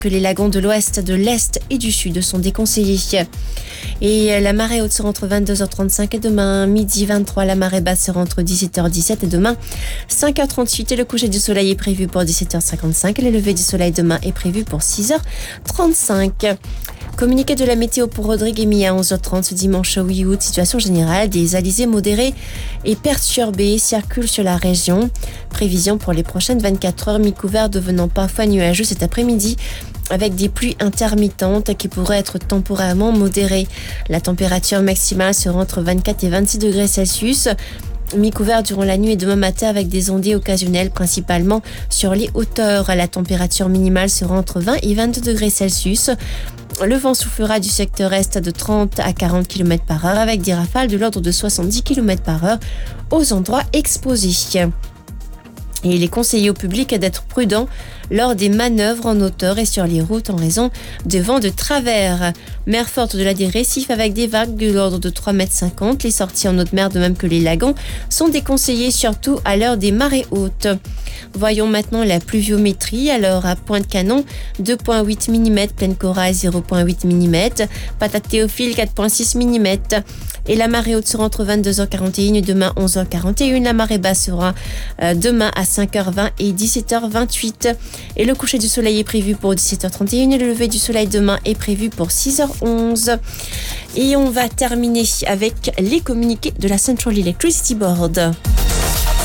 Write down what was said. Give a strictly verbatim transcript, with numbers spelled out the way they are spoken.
que les lagons de l'ouest, de l'est et du sud sont déconseillés. Et la marée haute sera entre vingt-deux heures trente-cinq et demain midi vingt-trois. La marée basse sera entre dix-sept heures dix-sept et demain cinq heures trente-huit. Et le coucher du soleil est prévu pour dix-sept heures cinquante-cinq. Et le lever du soleil demain est prévu pour six heures trente-cinq. Communiqué de la météo pour Rodrigue et Mia à onze heures trente ce dimanche huit août. Situation générale, des alizés modérés et perturbés circulent sur la région. Prévision pour les prochaines vingt-quatre heures, mi-couvert devenant parfois nuageux cet après-midi avec des pluies intermittentes qui pourraient être temporairement modérées. La température maximale sera entre vingt-quatre et vingt-six degrés Celsius. Mi-couvert durant la nuit et demain matin avec des ondées occasionnelles principalement sur les hauteurs. La température minimale sera entre vingt et vingt-deux degrés Celsius. Le vent soufflera du secteur est de trente à quarante kilomètres par heure avec des rafales de l'ordre de soixante-dix kilomètres par heure aux endroits exposés. Et il est conseillé au public d'être prudent lors des manœuvres en hauteur et sur les routes en raison de vents de travers. Mer forte de la des récifs avec des vagues de l'ordre de trois virgule cinquante mètres. Les sorties en haute mer, de même que les lagons, sont déconseillées surtout à l'heure des marées hautes. Voyons maintenant la pluviométrie. Alors à Pointe-Canon, deux virgule huit millimètres, Plaine Corail zéro virgule huit millimètres, Patate Théophile quatre virgule six millimètres. Et la marée haute sera entre vingt-deux heures quarante et un et demain onze heures quarante et un. La marée basse sera euh, demain à cinq heures vingt et dix-sept heures vingt-huit. Et le coucher du soleil est prévu pour dix-sept heures trente et un et le lever du soleil demain est prévu pour six heures onze. Et on va terminer avec les communiqués de la Central Electricity Board.